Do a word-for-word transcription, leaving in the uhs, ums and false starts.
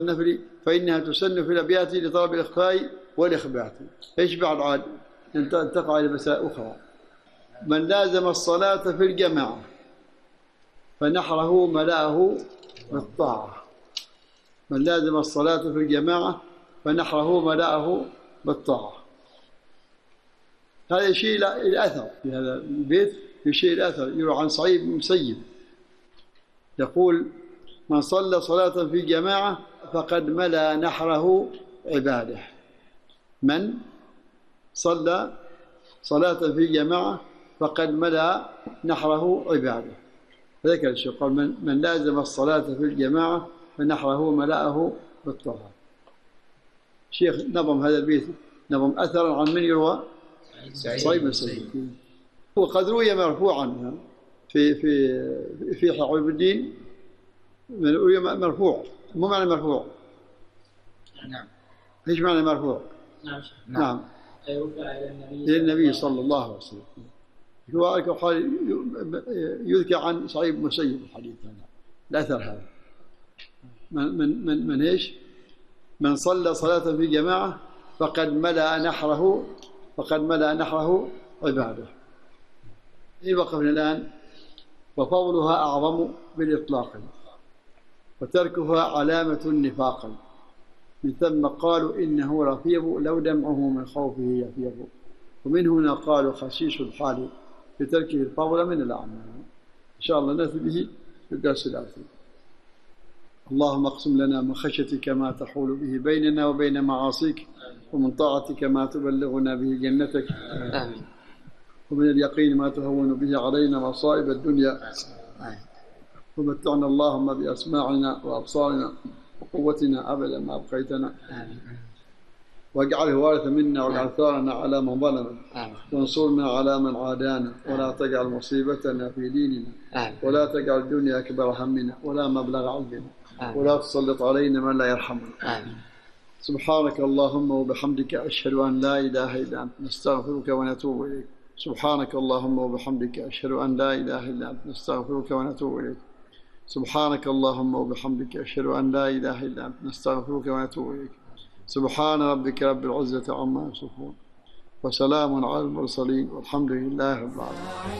النفل فإنها تسن في الأبيات لطلب الإخفاء والإخبات. إيش بعد عاد تقع إلى مسائل أخرى. من لازم الصلاة في الجماعة فنحره ملأه بالطاعة. من لازم الصلاة في الجماعة فنحره ملأه بالطاعة. هذا يشير إلى الأثر في هذا البيت، يشير إلى الأثر يروى عن سعيد بن المسيب يقول: من صلى صلاة في جماعة فقد ملأ نحره عباده. من صلى صلاة في جماعة فقد ملأ نحره عباده. ذكر الشيخ قال: من, من لازم الصلاة في الجماعة فنحره ملأه بالطاعة. الشيخ نظم هذا البيت، نظم أثرا عن من يروى؟ سعيد بن المسيب. وقد روي مرفوعا في في في حقوق الدين، مرفوع. مو معنى مرفوع؟ نعم. ايش معنى مرفوع؟ نعم. نعم. يرفع إلى النبي إلى النبي صلى الله عليه وسلم. يذكر عن سعيد بن المسيب الحديث هذا، الأثر هذا. من من من, من ايش؟ من صلى صلاة في جماعة فقد ملأ نحره فقد ملأ نحره عباده. إيه وقفنا الآن؟ وفضلها أعظم بالإطلاق، وتركها علامة النفاق. من ثم قالوا إنه رفيض لو دمعه من خوفه يفيض. ومن هنا قالوا خسيس الحال بتركه الفضل من الأعمال. إن شاء الله نأتي به في الدرس الآتي. اللهم اقسم لنا من خشيتك ما تحول به بيننا وبين معاصيك، ومن طاعتك ما تبلغنا به جنتك، آمين. ومن اليقين ما تهون به علينا مصائب الدنيا، ومتعنا اللهم بأسماعنا وأبصارنا وقوتنا أبدا ما أبقيتنا، واجعله وارثا منا واجعل ثارنا على من ظلمنا، وانصرنا على من عادانا، ولا تجعل مصيبتنا في ديننا، ولا تجعل الدنيا أكبر همنا ولا مبلغ علمنا، ولا تسلط علينا من لا يرحمنا. سبحانك اللهم وبحمدك أشهد أن لا إله إلا أنت نستغفرك ونتوب إليك. سبحانك اللهم وبحمدك أشهد أن لا إله إلا أنت نستغفرك ونتوب إليك. سبحانك اللهم وبحمدك أشهد أن لا إله إلا أنت نستغفرك ونتوب إليك. سبحان ربك رب العزة عما يصفون، وسلام على المرسلين، والحمد لله رب العالمين.